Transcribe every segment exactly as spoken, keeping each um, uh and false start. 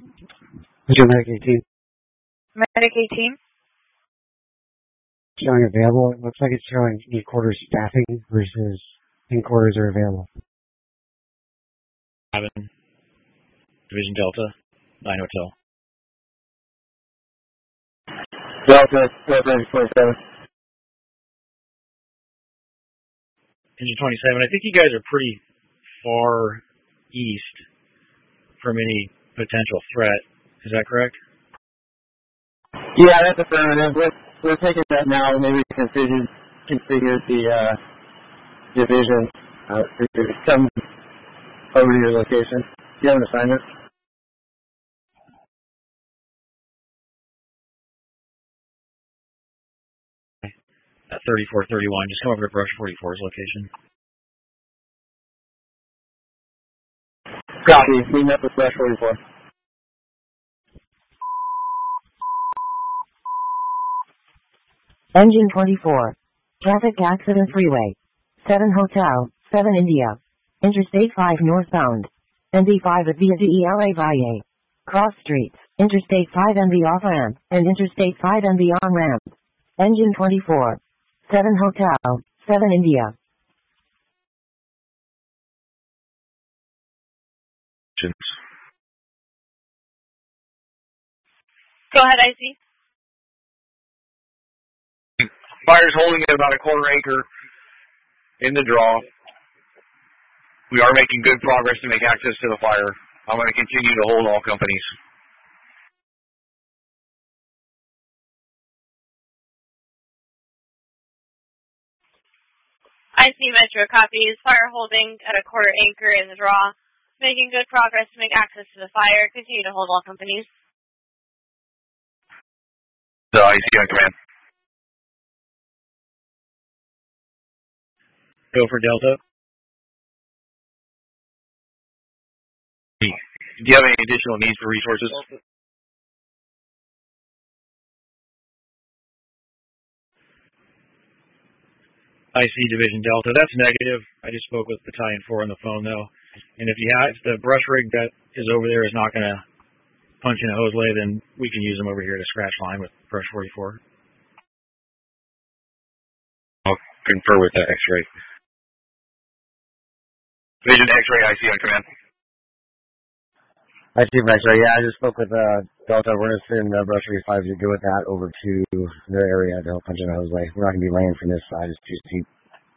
Who's your Medic eighteen? Medic eighteen? Showing available. It looks like it's showing eight quarters staffing versus in quarters are available. Seven. Division Delta. Nine Hotel. Delta, Delta twenty-seven. Engine twenty-seven. I think you guys are pretty far east from any potential threat. Is that correct? Yeah, that's affirmative. We're, we're taking that now. Maybe we can configure, configure the uh, division uh, to come over to your location. Do you have an assignment? At thirty-four thirty-one. Just come over to Brush forty-four's location. Copy. Meeting up with Brush forty-four. Engine twenty-four. Traffic accident freeway. seven Hotel, seven India. Interstate five northbound. N D five at via D E L A Valle. Cross streets. Interstate five and the off-ramp, and Interstate five and the on-ramp. Engine twenty-four. seven Hotel, seven India. Go ahead, I C. Fire's holding at about a quarter acre in the draw. We are making good progress to make access to the fire. I'm going to continue to hold all companies. I C Metro copies. Fire holding at a quarter acre in the draw. Making good progress to make access to the fire. Continue to hold all companies. So, I C on command. Go for Delta. Do you have any additional needs for resources? I C Division Delta. That's negative. I just spoke with Battalion four on the phone, though. And if you have, if the brush rig that is over there is not going to punch in a hose lay, then we can use them over here to scratch line with Brush forty-four. I'll confer with the X-ray. Division X-ray, I C on command. I see X-ray. Yeah, I just spoke with uh, Delta. We're going to send uh, Brush forty-five to go with that over to their area to help punch in a hose lay. We're not going to be laying from this side. It's too steep.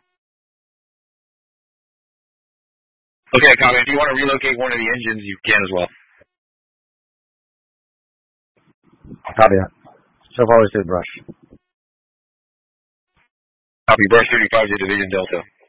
Okay, copy. If you want to relocate one of the engines, you can as well. Copy that. So far, we stayed Brush. Copy. Brush thirty-five to Division Delta.